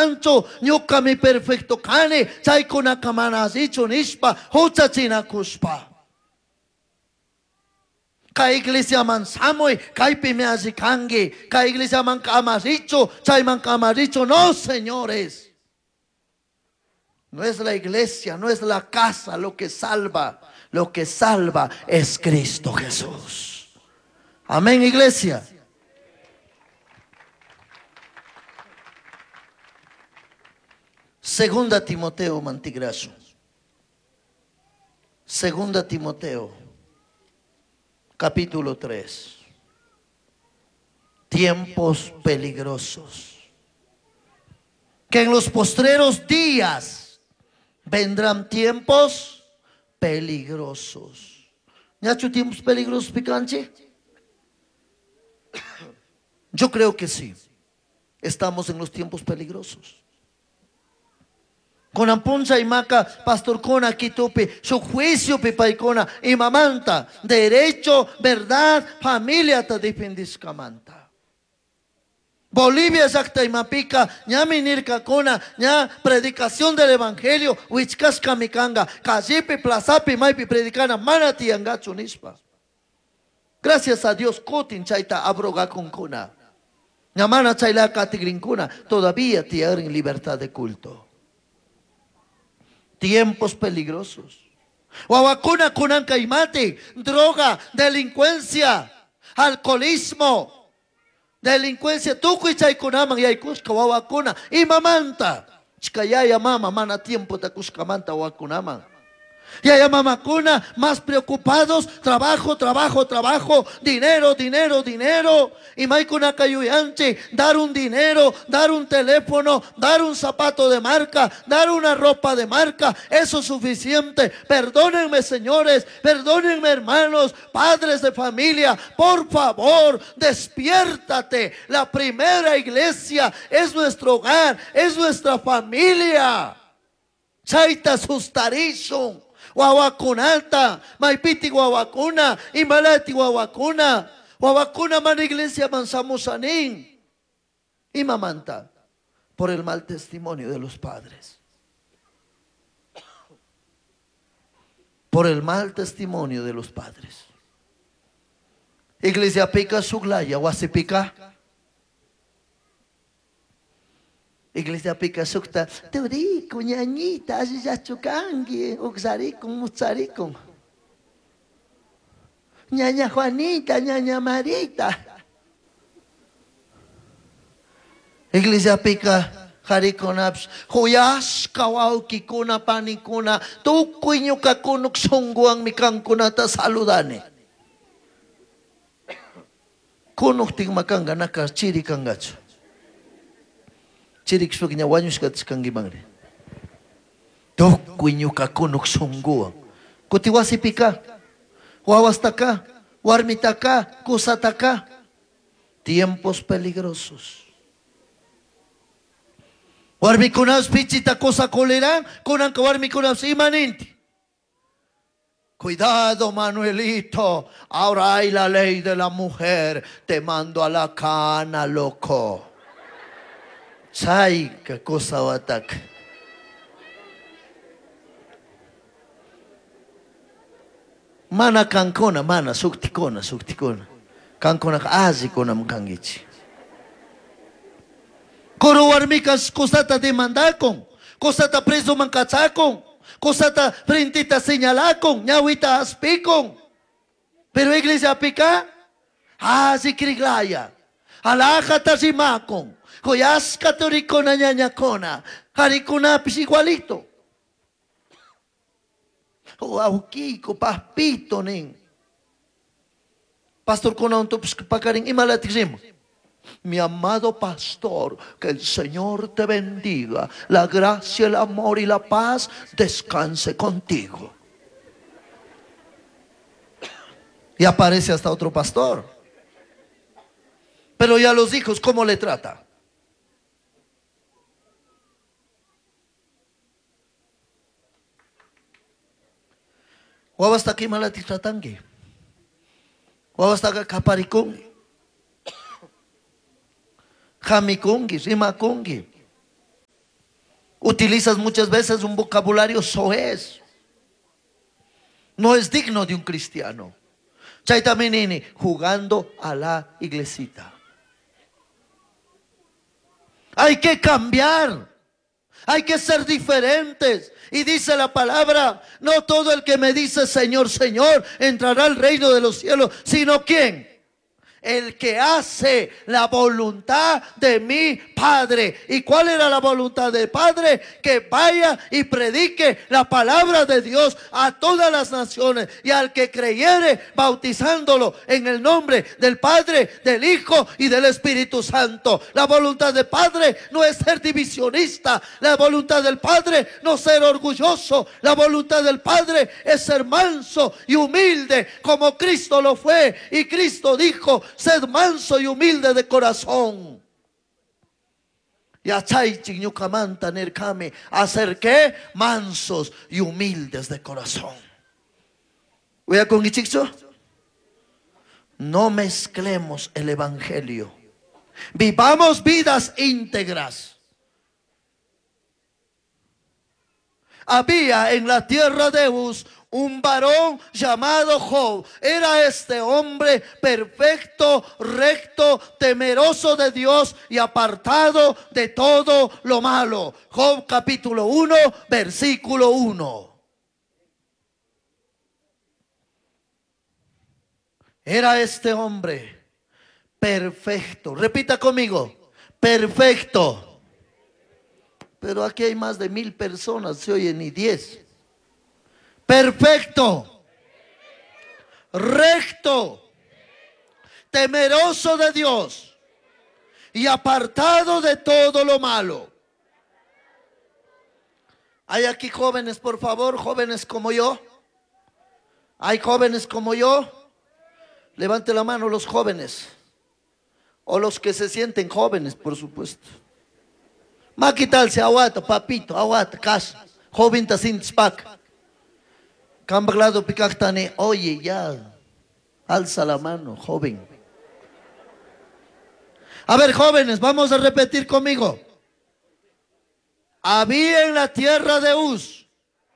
kancho ñuka mi perfecto kani chaykuna kamanasichu nishpa huchachinakushpa. Ka iglesia man samoy kaypi me asikangi, ka iglesia man kamaricho chayman kamaricho. No, señores. No es la iglesia, no es la casa lo que salva. Lo que salva es Cristo Jesús. Amén, iglesia. Segunda Timoteo, mantigraso. Segunda Timoteo, capítulo 3. Tiempos peligrosos. Que en los postreros días vendrán tiempos peligrosos. ¿Ya hecho tiempos peligrosos, Picanche? Yo creo que sí. Estamos en los tiempos peligrosos. Con ampunza y maca, pastor Cona, quitupi, su juicio pipaicona, y mamanta, derecho, verdad, familia ta dipindiscamanta. Bolivia exacta y mapica, ña minirca cona, ña predicación del evangelio, huichcasca micanga, casipi, plazapi, maipi, predicana, manati angacho nispa. Gracias a Dios, cotin chaita abroga con cuna. Ñamana chaila catigrincuna, todavía tienen libertad de culto. Tiempos peligrosos. Wawakuna kunanka y mate, droga, delincuencia, alcoholismo, delincuencia. Tuku y kunaman y kuska wawakuna y mamanta. Chikayaya mama mana tiempo ta kuskamanta wakunaman. Y hay mamakuna más preocupados, trabajo, trabajo, trabajo, dinero, dinero, dinero. Y maikuna cayuyanche, dar un dinero, dar un teléfono, dar un zapato de marca, dar una ropa de marca, eso es suficiente. Perdónenme, señores, perdónenme, hermanos, padres de familia, por favor, despiértate. La primera iglesia es nuestro hogar, es nuestra familia. Chaita sustarizum. Wawakunalta, maipiti wawakuna, imalati wawakuna, wawakuna man iglesia mansamusanin, y mamanta, por el mal testimonio de los padres. Por el mal testimonio de los padres. Iglesia pica suglaya, wasipika. Iglesia pica sukta, teorico, ñañita, así ya chucangi, uxaricon, muxaricon. Ñaña Juanita, ñaña Marita. Iglesia pica, jariconaps, huyas, kawauki kuna, panikuna, tukuinyo kakunuk songguang mikangkunata saludane. Kunuk ting makanga naka chiri kangacho. Chirik suginya wanyus katiskangi bangre. Tukuinyo kakunuk songguang. Kutiwasi pika. Wawastaka, warmitaka, kusataka. Tiempos peligrosos. Warmikunas pichita cosa colera, kunan ka warmikunas imaninti. Cuidado, Manuelito, ahora hay la ley de la mujer, te mando a la cana, loco. Say, qué cosa ataca. Mana kankona, mana suktikona, suktikona. Kankona azikona mkangichi. Koro warmikas kusata demandakon, kusata preso mankachakon, kusata frentita señalakon, ñawita aspikon. Pero iglesia pica, azikrigaya, alaja tazimakon, koyas catoricona ñañacona, haricona pis igualito. O auquico, paspito, nen. Pastor Conanto, pacarín, y malatisimo. Mi amado pastor, que el Señor te bendiga. La gracia, el amor y la paz descanse contigo. Y aparece hasta otro pastor. Pero ya los hijos, ¿cómo le trata? Wabasta aquí malatitratangi. Wabasta acá kaparikungi. Jamikungi, rimakungi. Utilizas muchas veces un vocabulario soez. No es digno de un cristiano. Chaitaminini, jugando a la iglesita. Hay que cambiar. Hay que ser diferentes. Y dice la palabra, no todo el que me dice Señor, Señor, entrará al reino de los cielos, sino ¿quién? El que hace la voluntad de mi Padre. ¿Y cuál era la voluntad del Padre? Que vaya y predique la palabra de Dios a todas las naciones. Y al que creyere, bautizándolo en el nombre del Padre, del Hijo y del Espíritu Santo. La voluntad del Padre no es ser divisionista. La voluntad del Padre no es ser orgulloso. La voluntad del Padre es ser manso y humilde como Cristo lo fue. Y Cristo dijo, sed manso y humilde de corazón. Y hacer que mansos y humildes de corazón. Voy a con Ichixo. No mezclemos el evangelio. Vivamos vidas íntegras. Había en la tierra de Uz un varón llamado Job. Era este hombre perfecto, recto, temeroso de Dios y apartado de todo lo malo. Job capítulo 1, versículo 1. Era este hombre perfecto. Repita conmigo, perfecto. Pero aquí hay más de 1000 personas, se oye ni 10. Perfecto, recto, temeroso de Dios y apartado de todo lo malo. ¿Hay aquí jóvenes, por favor? Jóvenes como yo. ¿Hay jóvenes como yo? Levante la mano los jóvenes. O los que se sienten jóvenes, por supuesto. Maquitalse, aguata, papito, aguata, casa. Joven ta sin spak. Cambaglado picactane, oye ya, alza la mano, joven. A ver, jóvenes, vamos a repetir conmigo. Había en la tierra de Uz.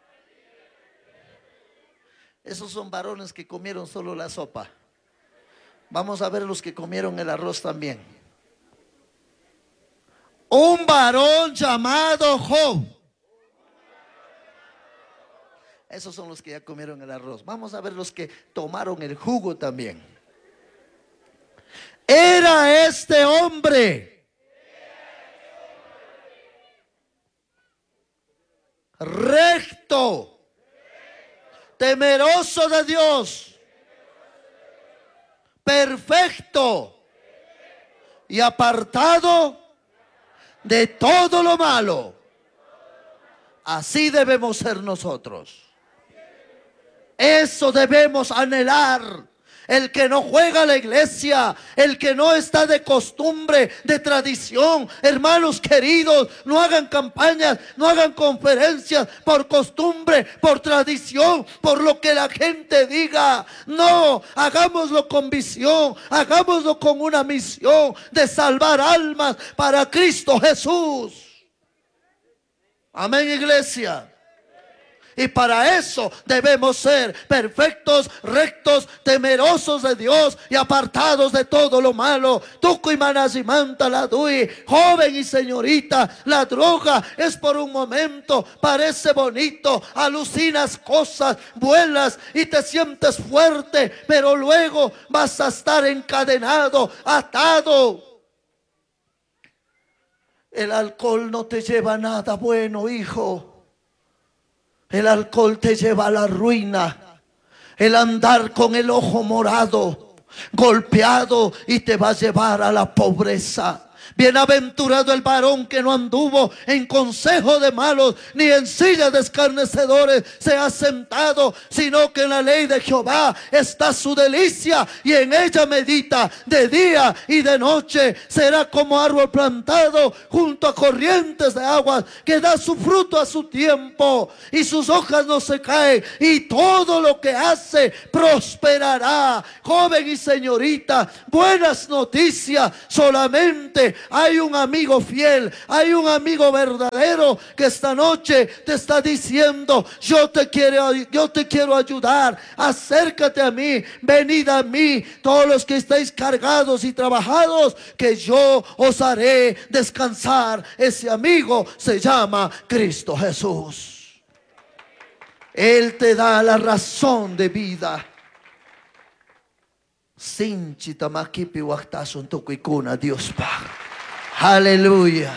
Esos son varones que comieron solo la sopa. Vamos a ver los que comieron el arroz también. Un varón llamado Job. Esos son los que ya comieron el arroz. Vamos a ver los que tomaron el jugo también. Era este hombre recto, temeroso de Dios, perfecto y apartado de todo lo malo. Así debemos ser nosotros. Eso debemos anhelar. El que no juega a la iglesia, el que no está de costumbre, de tradición. Hermanos queridos, no hagan campañas, no hagan conferencias por costumbre, por tradición, por lo que la gente diga. No, hagámoslo con visión, hagámoslo con una misión de salvar almas para Cristo Jesús. Amén, iglesia. Y para eso debemos ser perfectos, rectos, temerosos de Dios y apartados de todo lo malo. Tuco y manazimanta la dui, joven y señorita, la droga es por un momento, parece bonito, alucinas cosas, vuelas y te sientes fuerte, pero luego vas a estar encadenado, atado. El alcohol no te lleva a nada bueno, hijo. El alcohol te lleva a la ruina. El andar con el ojo morado, golpeado, y te va a llevar a la pobreza. Bienaventurado el varón que no anduvo en consejo de malos, ni en silla de escarnecedores se ha sentado, sino que en la ley de Jehová está su delicia, y en ella medita de día y de noche. Será como árbol plantado junto a corrientes de aguas, que da su fruto a su tiempo, y sus hojas no se caen, y todo lo que hace prosperará. Joven y señorita, buenas noticias. Solamente hay un amigo fiel, hay un amigo verdadero que esta noche te está diciendo: yo te quiero ayudar, acércate a mí, venid a mí, todos los que estáis cargados y trabajados, que yo os haré descansar. Ese amigo se llama Cristo Jesús. Él te da la razón de vida. Dios Padre. Aleluya.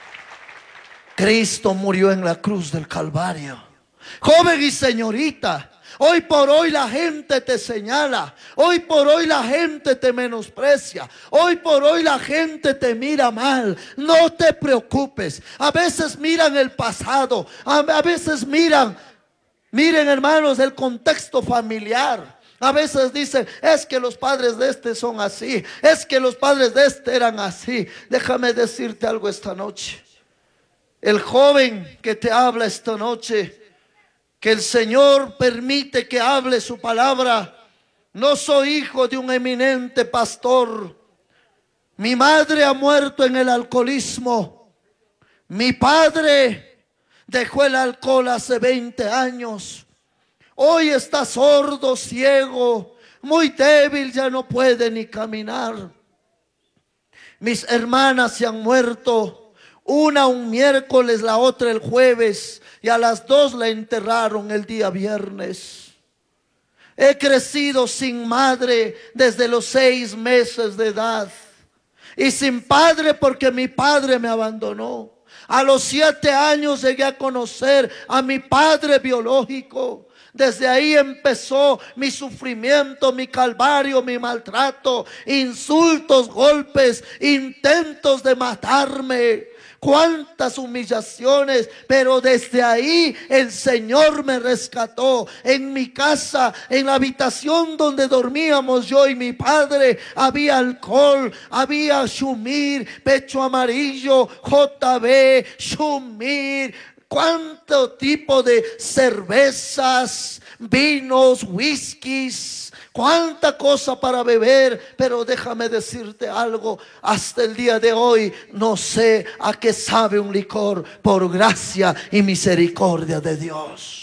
Cristo murió en la cruz del Calvario. Joven y señorita, hoy por hoy la gente te señala, hoy por hoy la gente te menosprecia, hoy por hoy la gente te mira mal. No te preocupes. A veces miran el pasado, a veces miren, hermanos, el contexto familiar. A veces dicen: es que los padres de este son así, es que los padres de este eran así. Déjame decirte algo esta noche. El joven que te habla esta noche, que el Señor permite que hable su palabra: no soy hijo de un eminente pastor. Mi madre ha muerto en el alcoholismo. Mi padre dejó el alcohol hace 20 años. Hoy está sordo, ciego, muy débil, ya no puede ni caminar. Mis hermanas se han muerto, una un miércoles, la otra el jueves, y a las 2 la enterraron el día viernes. He crecido sin madre desde los 6 meses de edad, y sin padre porque mi padre me abandonó. A los 7 años llegué a conocer a mi padre biológico. Desde ahí empezó mi sufrimiento, mi calvario, mi maltrato, insultos, golpes, intentos de matarme. Cuántas humillaciones, pero desde ahí el Señor me rescató. En mi casa, en la habitación donde dormíamos yo y mi padre, había alcohol, había shumir, pecho amarillo, JB, shumir, cuánto tipo de cervezas, vinos, whiskies, cuánta cosa para beber. Pero déjame decirte algo: hasta el día de hoy no sé a qué sabe un licor, por gracia y misericordia de Dios.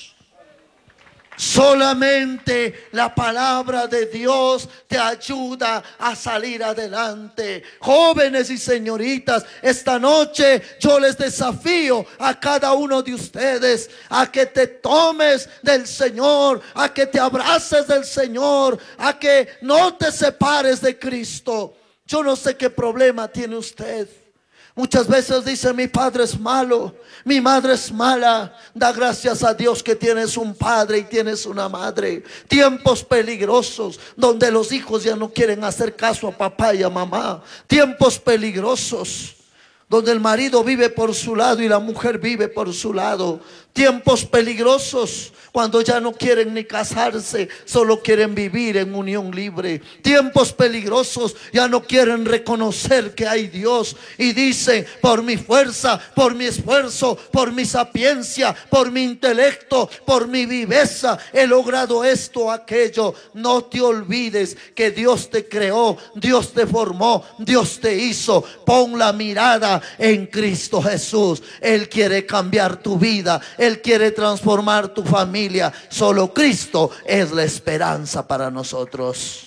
Solamente la palabra de Dios te ayuda a salir adelante. Jóvenes y señoritas, esta noche yo les desafío a cada uno de ustedes a que te tomes del Señor, a que te abraces del Señor, a que no te separes de Cristo. Yo no sé qué problema tiene usted. Muchas veces dice: mi padre es malo, mi madre es mala. Da gracias a Dios que tienes un padre y tienes una madre. Tiempos peligrosos donde los hijos ya no quieren hacer caso a papá y a mamá. Tiempos peligrosos donde el marido vive por su lado y la mujer vive por su lado. Tiempos peligrosos cuando ya no quieren ni casarse, solo quieren vivir en unión libre. Tiempos peligrosos, ya no quieren reconocer que hay Dios y dicen: por mi fuerza, por mi esfuerzo, por mi sapiencia, por mi intelecto, por mi viveza he logrado esto o aquello. No te olvides que Dios te creó, Dios te formó, Dios te hizo. Pon la mirada en Cristo Jesús. Él quiere cambiar tu vida, Él quiere transformar tu familia. Solo Cristo es la esperanza para nosotros.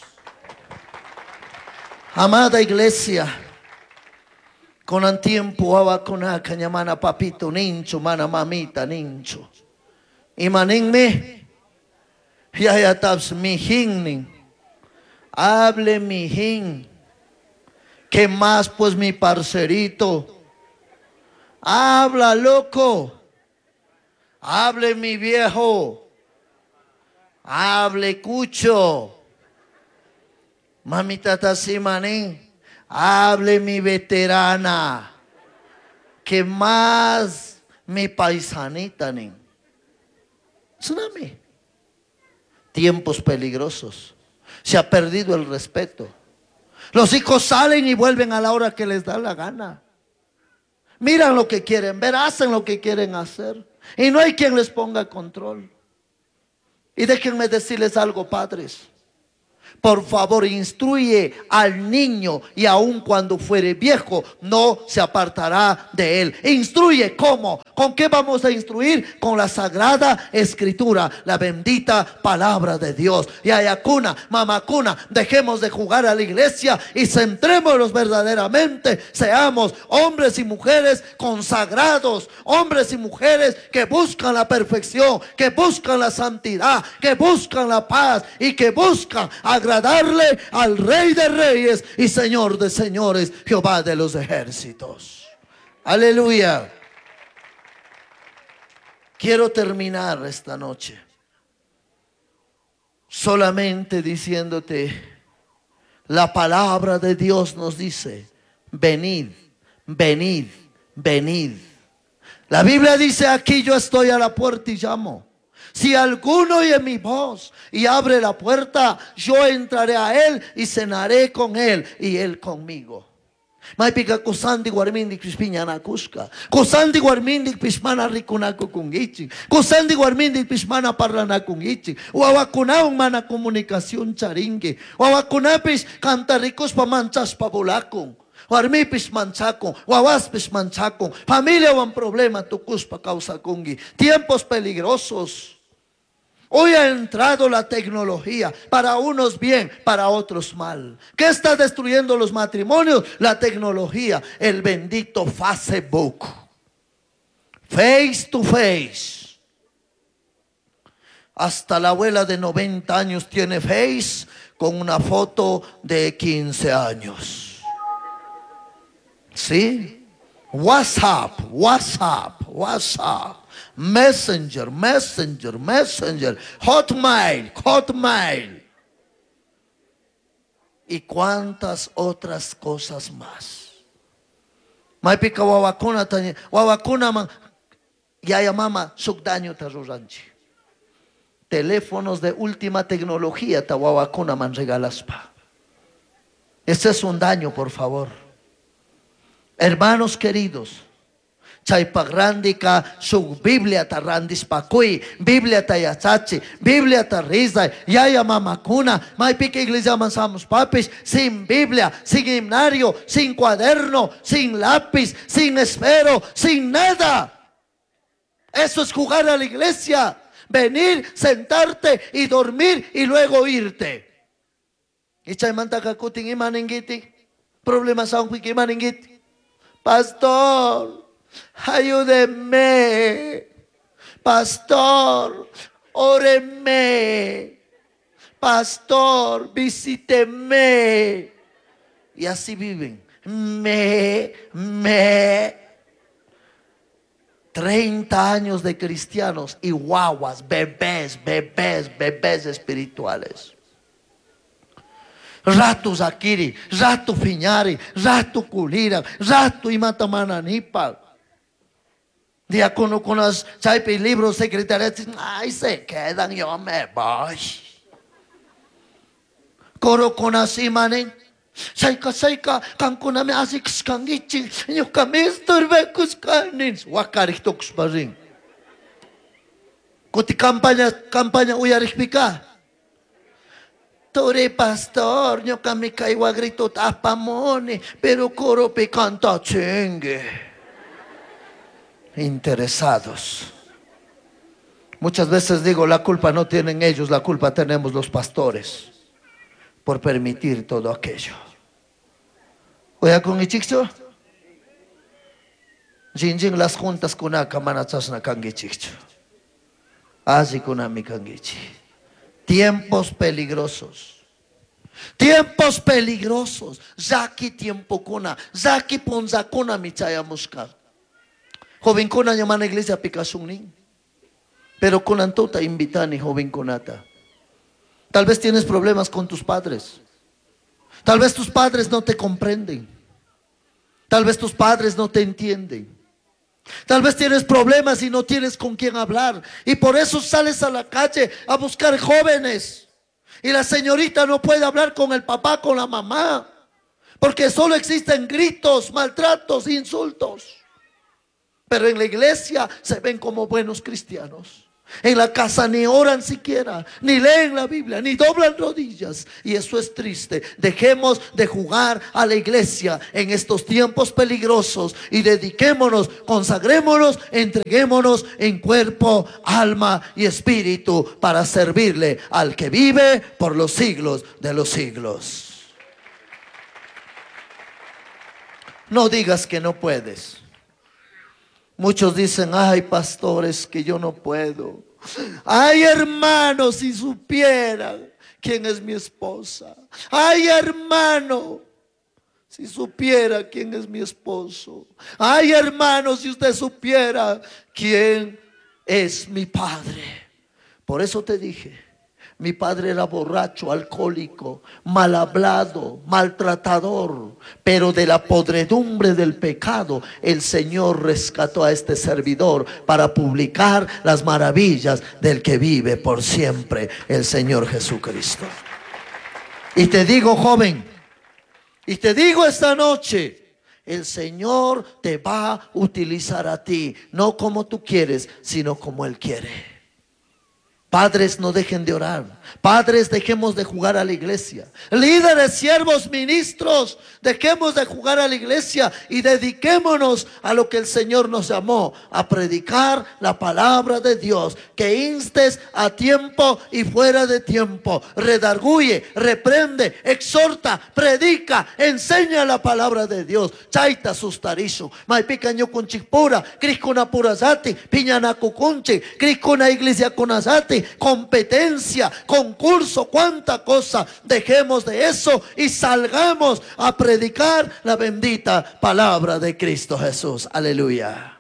Amada iglesia, con el tiempo abacona cañamana papito nincho, mana mamita nincho. Y maninme, ya tabs mi hin. Hable mi hin. ¿Qué más pues mi parcerito? Habla, loco. Hable mi viejo. Hable cucho. Mamita tasimanín. Hable mi veterana. ¿Qué más mi paisanita nin? Tsunami. Tiempos peligrosos. Se ha perdido el respeto. Los hijos salen y vuelven a la hora que les da la gana. Miran lo que quieren ver, hacen lo que quieren hacer. Y no hay quien les ponga control. Y déjenme decirles algo, padres. Por favor, instruye al niño y aun cuando fuere viejo, no se apartará de él. Instruye, ¿cómo? ¿Con qué vamos a instruir? Con la Sagrada Escritura, la bendita palabra de Dios. Y ayacuna, mamacuna, dejemos de jugar a la iglesia y centrémonos verdaderamente. Seamos hombres y mujeres consagrados, hombres y mujeres que buscan la perfección, que buscan la santidad, que buscan la paz y que buscan agradarle al Rey de Reyes y Señor de Señores, Jehová de los ejércitos. Aleluya. Quiero terminar esta noche solamente diciéndote, la palabra de Dios nos dice, venid, venid, venid. La Biblia dice aquí, yo estoy a la puerta y llamo. Si alguno oye mi voz y abre la puerta, yo entraré a él y cenaré con él y él conmigo. Maipika kusandi guarmindi crispiña na kuska. Kusandi guarmindi pismana rikunako kungichi. Kusandi guarmindi pismana parlana kungichi. Wawakunaun mana komunikasyon charingi. Wawakunapis cantaricos pamanchas pabulakong. Warmipis manchakong, wawaspis manchakong. Familia wan problema tukus pa causa kungi. Tiempos peligrosos. Hoy ha entrado la tecnología, para unos bien, para otros mal. ¿Qué está destruyendo los matrimonios? La tecnología, el bendito Facebook. Face to face. Hasta la abuela de 90 años tiene Face con una foto de 15 años. ¿Sí? WhatsApp, Messenger, Hotmail. Y cuántas otras cosas más. Maipika wawakuna man yaya mama sukdaño taruranchi. Teléfonos de última tecnología ta wawakuna man regalaspa. Ese es un daño, por favor. Hermanos queridos, chaypagrandika su Biblia tarrandis pakui, Biblia tayachachi, Biblia tarrizay, yaya mamakuna, maipika iglesia mansamos papis, sin Biblia, sin himnario, sin cuaderno, sin lápiz, sin esfero, sin nada. Eso es jugar a la iglesia, venir, sentarte y dormir y luego irte. Y chaymanta kakuting imaningiti, problemas aún que imaningiti. Pastor, ayúdeme. Pastor, óreme. Pastor, visíteme. Y así viven. 30 años de cristianos y guaguas, bebés espirituales. Ratu zakiri, ratu fiñari, ratu kulira, ratu imatamananipa. Diácono con las chaipe libros secretarias, ay, se quedan, yo me voy. Coro con asimanen, saika, kankuna me asik kangichi, yo kamistor bekus kanins, wakariktoks baring. Kuti kampanya uyarikpika. Tore pastor, nyo kami kaiwa grito tapamone, pero coro pe canta chingue. Interesados. Muchas veces digo, la culpa no tienen ellos, la culpa tenemos los pastores por permitir todo aquello. Oya con ichikcho, jinjin las juntas kunaka manachas na kangichikcho. Así kunami kangichi. Tiempos peligrosos. Tiempos peligrosos. Zaki tiempo kuna. Zaki ponza kuna michaya muska. Joven kuna llamana iglesia pikasungning. Pero kunantota invitani joven kunata. Tal vez tienes problemas con tus padres. Tal vez tus padres no te comprenden. Tal vez tus padres no te entienden. Tal vez tienes problemas y no tienes con quién hablar. Y por eso sales a la calle a buscar jóvenes. Y la señorita no puede hablar con el papá, con la mamá. Porque solo existen gritos, maltratos, insultos. Pero en la iglesia se ven como buenos cristianos. En la casa ni oran siquiera, ni leen la Biblia, ni doblan rodillas. Y eso es triste. Dejemos de jugar a la iglesia en estos tiempos peligrosos y dediquémonos, consagrémonos, entreguémonos en cuerpo, alma y espíritu para servirle al que vive por los siglos de los siglos. No digas que no puedes. Muchos dicen: ay, pastores, que yo no puedo. Ay, hermano, si supieran quién es mi esposa. Ay, hermano, si supiera quién es mi esposo. Ay, hermano, si usted supiera quién es mi padre. Por eso te dije, mi padre era borracho, alcohólico, mal hablado, maltratador, pero de la podredumbre del pecado el Señor rescató a este servidor para publicar las maravillas del que vive por siempre, el Señor Jesucristo. Y te digo, joven, y te digo esta noche, el Señor te va a utilizar a ti, no como tú quieres, sino como Él quiere. Padres, no dejen de orar. Padres, dejemos de jugar a la iglesia. Líderes, siervos, ministros, dejemos de jugar a la iglesia y dediquémonos a lo que el Señor nos llamó, a predicar la palabra de Dios, que instes a tiempo y fuera de tiempo. Redarguye, reprende, exhorta, predica, enseña la palabra de Dios. Chaita sustarizo, maipicaño con chipura, criscona purazati, piñana cucunche, criscona iglesia conazati. Competencia, concurso, cuánta cosa. Dejemos de eso y salgamos a predicar la bendita palabra de Cristo Jesús. Aleluya.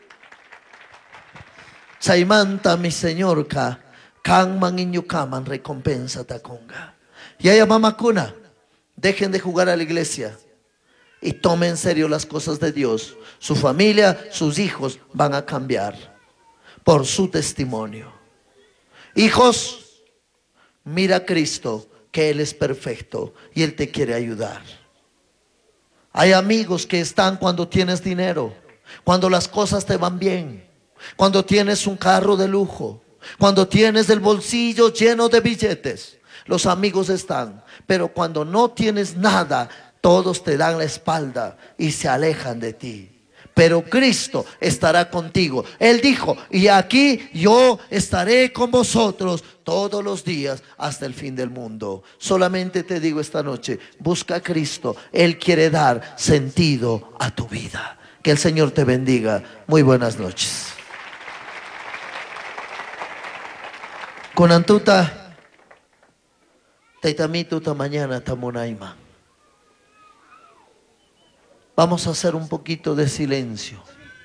Saimanta mi Señor ka kanman inyukaman recompensa taconga. Y haya mamakuna, dejen de jugar a la iglesia y tomen en serio las cosas de Dios. Su familia, sus hijos van a cambiar por su testimonio. Hijos, mira a Cristo, que Él es perfecto y Él te quiere ayudar. Hay amigos que están cuando tienes dinero, cuando las cosas te van bien, cuando tienes un carro de lujo, cuando tienes el bolsillo lleno de billetes. Los amigos están, pero cuando no tienes nada, todos te dan la espalda y se alejan de ti. Pero Cristo estará contigo. Él dijo: y aquí yo estaré con vosotros todos los días hasta el fin del mundo. Solamente te digo esta noche, busca a Cristo. Él quiere dar sentido a tu vida. Que el Señor te bendiga. Muy buenas noches. Con Antuta Taitamituta mañana tamonaima. Vamos a hacer un poquito de silencio.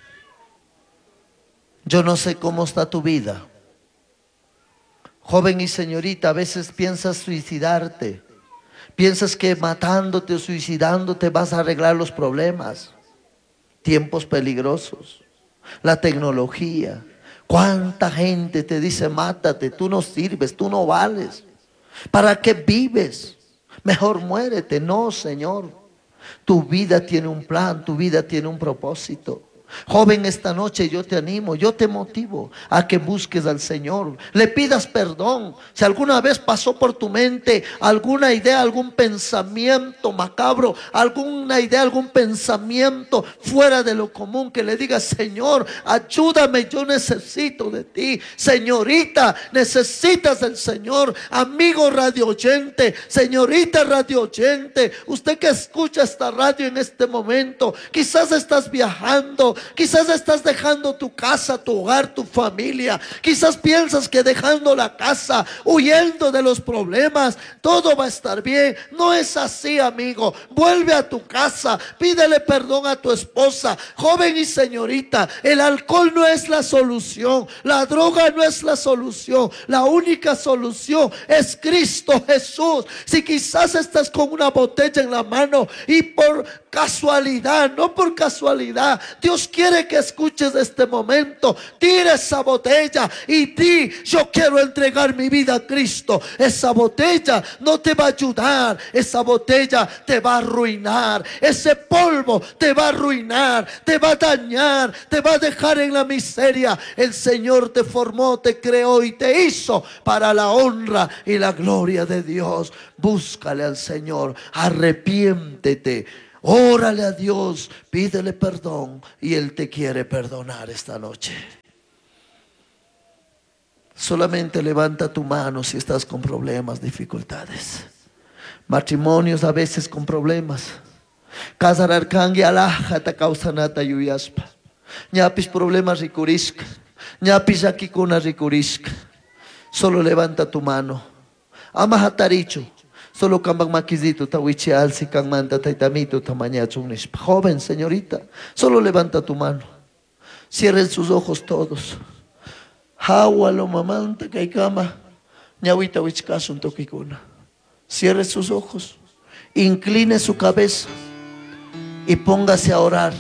Yo no sé cómo está tu vida. Joven y señorita, a veces piensas suicidarte. Piensas que matándote o suicidándote vas a arreglar los problemas. Tiempos peligrosos. La tecnología. ¿Cuánta gente te dice: mátate, tú no sirves, tú no vales? ¿Para qué vives? Mejor muérete. No, Señor. Tu vida tiene un plan, tu vida tiene un propósito. Joven, esta noche yo te animo, yo te motivo a que busques al Señor, le pidas perdón. Si alguna vez pasó por tu mente alguna idea, algún pensamiento macabro, alguna idea, algún pensamiento fuera de lo común, que le digas: Señor, ayúdame, yo necesito de ti. Señorita, necesitas del Señor. Amigo radio oyente, señorita radio oyente, usted que escucha esta radio en este momento, quizás estás viajando, quizás estás dejando tu casa, tu hogar, tu familia. Quizás piensas que dejando la casa, huyendo de los problemas, todo va a estar bien. No es así, amigo. Vuelve a tu casa, pídele perdón a tu esposa. Joven y señorita, el alcohol no es la solución, la droga no es la solución. La única solución es Cristo Jesús. Si quizás estás con una botella en la mano y por casualidad, no por casualidad, Dios quiere que escuches este momento. Tira esa botella y di: yo quiero entregar mi vida a Cristo. Esa botella no te va a ayudar, esa botella te va a arruinar, ese polvo te va a arruinar, te va a dañar, te va a dejar en la miseria. El Señor te formó, te creó y te hizo para la honra y la gloria de Dios. Búscale al Señor, arrepiéntete, órale a Dios, pídele perdón y Él te quiere perdonar esta noche. Solamente levanta tu mano si estás con problemas, dificultades. Matrimonios a veces con problemas. Casar arcangi alajata causanata yuyaspa. Ñapis problemas ricurisca. Ñapis aquí con ricurisca. Solo levanta tu mano. Ama hataricho. Solo kambang makizito tawichi alsi kang manta taitamito tamañacho unispa. Joven, señorita, solo levanta tu mano. Cierren sus ojos todos. Hawa lo mamanta kaikama. Ñawita wichkasun tokikuna. Cierre sus ojos. Incline su cabeza. Y póngase a orar.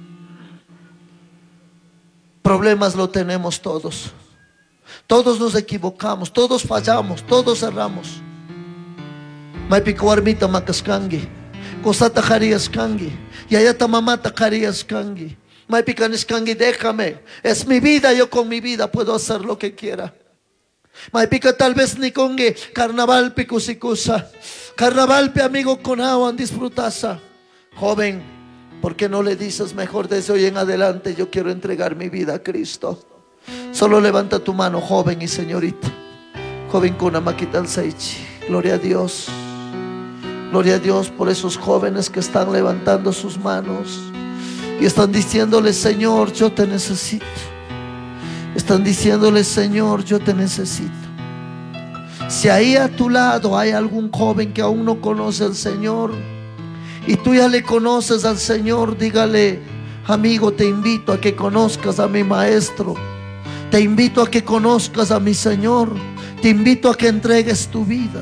Problemas lo tenemos todos. Todos nos equivocamos, todos fallamos, todos erramos. Maipiko armita makaskangi, kosata kangi, yayata mamata kangi. Maipicaniskangi, déjame, es mi vida, yo con mi vida puedo hacer lo que quiera. Maipica tal vez ni congue, carnaval picusikusa, carnaval pe amigo con agua disfrutasa. Joven, ¿por qué no le dices mejor desde hoy en adelante: yo quiero entregar mi vida a Cristo? Solo levanta tu mano, joven y señorita. Joven con una maquita al seichi. Gloria a Dios. Gloria a Dios por esos jóvenes que están levantando sus manos y están diciéndole: Señor, yo te necesito. Están diciéndole: Señor, yo te necesito. Si ahí a tu lado hay algún joven que aún no conoce al Señor y tú ya le conoces al Señor, dígale: amigo, te invito a que conozcas a mi Maestro. Te invito a que conozcas a mi Señor. Te invito a que entregues tu vida.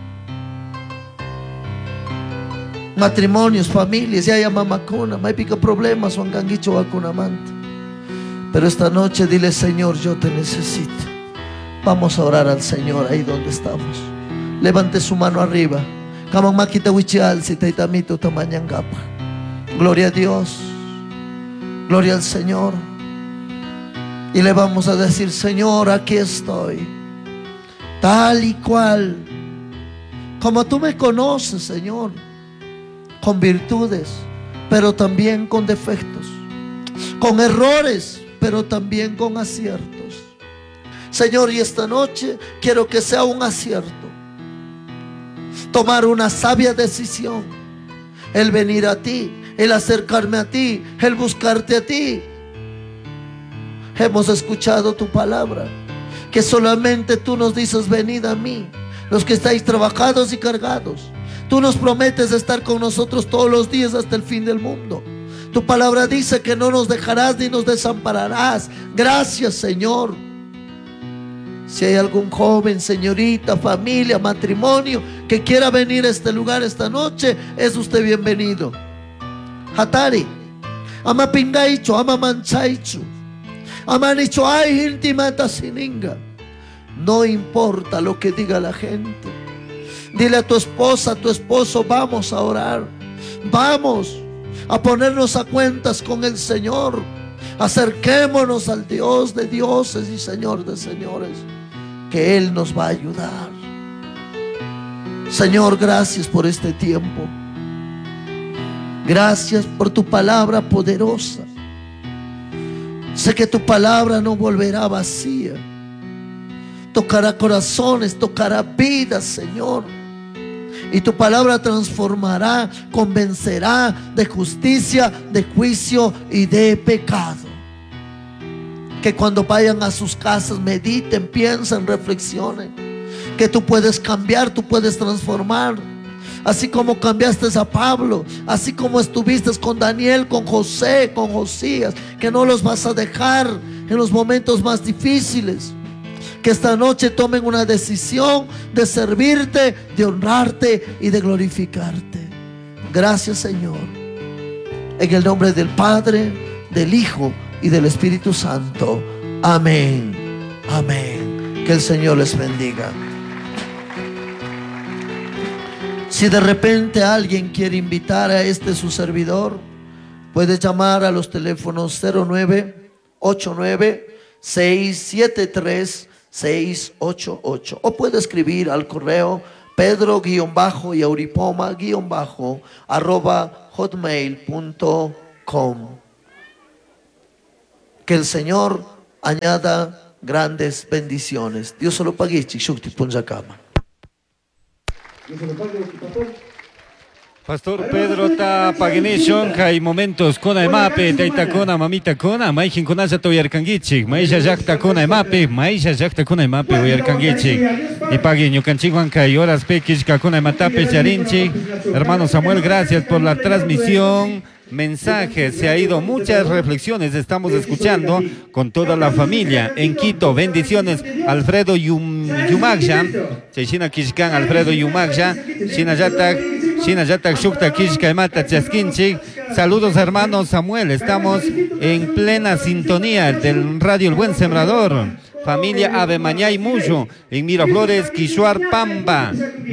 Matrimonios, familias, ya hay mamacuna, me pica problemas, o anganguicho vacunamante. Pero esta noche dile: Señor, yo te necesito. Vamos a orar al Señor ahí donde estamos. Levante su mano arriba. Gloria a Dios. Gloria al Señor. Y le vamos a decir: Señor, aquí estoy, tal y cual, como tú me conoces, Señor, con virtudes, pero también con defectos, con errores, pero también con aciertos. Señor, y esta noche quiero que sea un acierto, tomar una sabia decisión, el venir a ti, el acercarme a ti, el buscarte a ti. Hemos escuchado tu palabra, que solamente tú nos dices: venid a mí, los que estáis trabajados y cargados. Tú nos prometes estar con nosotros todos los días hasta el fin del mundo. Tu palabra dice que no nos dejarás ni nos desampararás. Gracias, Señor. Si hay algún joven, señorita, familia, matrimonio que quiera venir a este lugar esta noche, es usted bienvenido. Hatari, ama pingaicho, ama manchaicho, ama nicho ay intimata sininga. No importa lo que diga la gente. Dile a tu esposa, a tu esposo: vamos a orar, vamos a ponernos a cuentas con el Señor. Acerquémonos al Dios de dioses y Señor de señores, que Él nos va a ayudar. Señor, gracias por este tiempo. Gracias por tu palabra poderosa. Sé que tu palabra no volverá vacía. Tocará corazones, tocará vidas, Señor. Y tu palabra transformará, convencerá de justicia, de juicio y de pecado. Que cuando vayan a sus casas mediten, piensen, reflexionen. Que tú puedes cambiar, tú puedes transformar. Así como cambiaste a Pablo, así como estuviste con Daniel, con José, con Josías, que no los vas a dejar en los momentos más difíciles. Que esta noche tomen una decisión de servirte, de honrarte y de glorificarte. Gracias, Señor. En el nombre del Padre, del Hijo y del Espíritu Santo. Amén. Amén. Que el Señor les bendiga. Si de repente alguien quiere invitar a su servidor, puede llamar a los teléfonos 0989-673-688 o puede escribir al correo pedro-yauripoma-hotmail.com. Que el Señor añada grandes bendiciones. Dios se lo pague, Shukti Punjakama. Pastor Pedro ta pagination hay momentos con mape taita kona mamita kona maijin kona za to yarkangichik maisha jakta kona mape yarkangichik y pagin yukanchikwan kay horas pekishka kona matape yarinchik. Hermano Samuel, gracias por la transmisión. Mensajes, se ha ido muchas reflexiones, estamos escuchando con toda la familia en Quito. Bendiciones, Alfredo Yumagsha, Cheshina Kishkan, Alfredo Yumagsha, Shina Yatak Shukta Kishka Mata Chaskinchik. Saludos, hermano Samuel, estamos en plena sintonía del radio El Buen Sembrador. Familia Ave Mañay Mucho en Miraflores, Quishuar Pamba,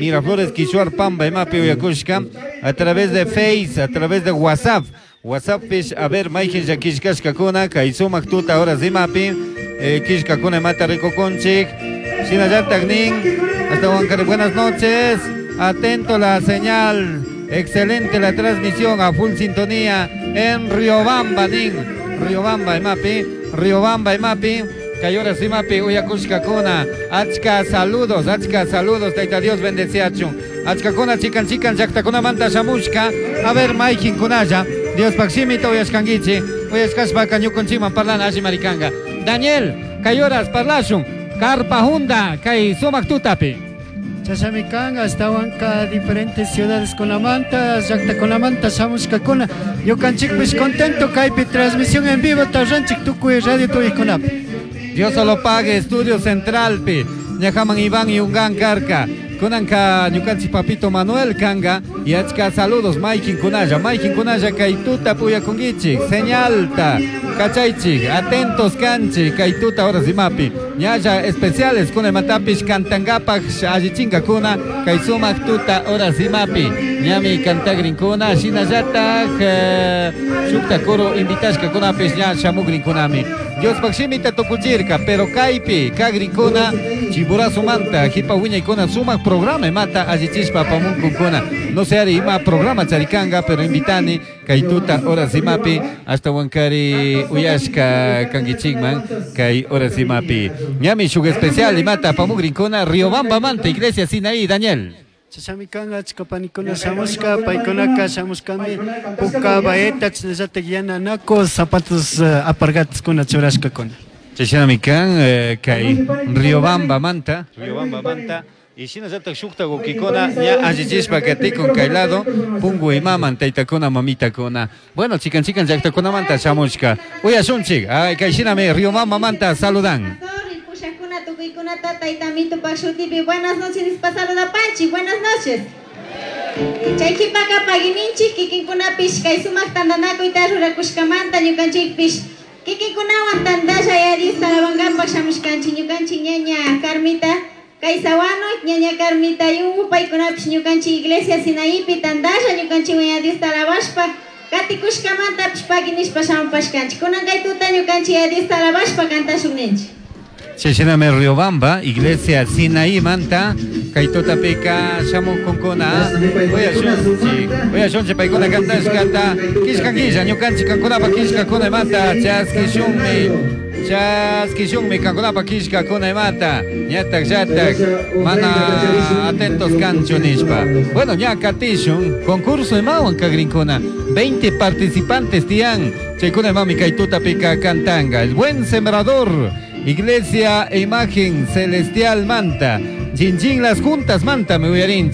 Emape Uyakushka, a través de Face, a través de WhatsApp, a ver, Maikin Yakishkashka Kuna, Kaisumak Tuta, ahora Zimapi, Kishka Kuna Mata Rico Conchik, Shinayat Tagnin, hasta Huancar, buenas noches, atento la señal, excelente la transmisión, a full sintonía en Riobamba, Riobamba Emapi. Kayora Simapi, Uyakushka Kuna, Achka saludos, Taita Dios bendeciachu. Achka Kuna, chican, Yakta Kuna Manta Shamushka, a ver, Maikin Kunaya, Dios Paximito, Uyashkangichi, Uyashkashpa, Kanyukonchiman, Parlana, Ashimarikanga. Daniel, Kayoras, Parlashun, Karpa Hunda, Kay Sumak Tutapi. Chashamikanga, estaban cada diferentes ciudades con la manta, Yakta con la manta, Shamushka Kuna. Yo canchic, pues contento, Kaipi, transmisión en vivo, Tajanchik, Tukuy, Radio Tuikonap. Dios solo pague, Estudio Central, pi. Ñajaman Iván y Ungan Karka. Kunanka, Ñukanchi Papito Manuel Kanga. Y achka saludos, Maikin Kunaya, Kaituta Puyakungichik. Señalta, Kachaichik, atentos Kanchi, Kaituta ahora Zimapi. Ñaya especiales, Kuna Matapish, Kantangapach, Ajichinga Kuna, Kaisumak Tuta ahora Zimapi. Ñami Kantagrin Kuna, Shinayatak, Shukta Koro, Invitashka Kuna, Pishya, Shamugrin Kunami. Dios Pakshimita Tokujirka, pero Kaipi, Kagrinkuna, Chiburazo Manta, Hipa Wiña y Kona Suma programa mata Ajichispa Pamunkun Kona. No se hará ima programa Charikanga, pero invitani, Kaituta, Hora Zimapi, hasta Huancari Uyashka Kangichigman, Kai Hora Zimapi. Ñami Shuga Especial y mata Pamugrinkuna, Riobamba Manta, Iglesia Sinaí, Daniel. Chashamikanga, Chkapanikuna, Shamushka, Paikonaka, Shamushkami, Puka, Baeta, Chnezategiana, Nako, zapatos apargatos con la churasca con. Chashamikang, Kai Riobamba Manta, y si nosotros shukta gokikona, ya ajichispa que con Kailado, Pungu y Maman, Taitakona, Mamita Kona. Bueno, chican, Yakta Kona Manta, Shamushka. Oye, Sunchik, ay, Kaishiname, Riobamba Manta, saludan. Buenas noches, pasaron Panchi, buenas noches. Chaykipaka pagininchi, kikinkunapish, kaisumak tandanako itarura kushkamanta, ñukanchikpish, kikinkunawan tandasha yarista lavangampak shamushkanchi, ñukanchi ñaña Carmita, kaisawano, ñaña Carmita yungu, paykunapish ñukanchi Iglesia Sinaípi tandasha, ñukanchi yarista lavashpa, kati kushkamantapish paginishpa shampashkanchi, kunankaytuta ñukanchi yarista lavashpa kantashunenchi. Cheshiname Riobamba, Iglesia Sinaí Manta, Kaitota Peka, Shamu Konkona, voy a Shonche Paikona Kantash Kanta, Kishkangisha, Nyukanchi Kankonapa Kishka Kone Mata, Chaskishunmi Kankonapa Kishka Kone Mata, Yatak, Mana atentos Kancho Nishpa. Bueno, ya Katishun, concurso de Mawan Kagrinkona, 20 participantes tian, Chekune Mami Kaitota Peka Kantanga, el buen sembrador. Iglesia e Imagen Celestial Manta, Jinjin las juntas Manta me huyarinchi.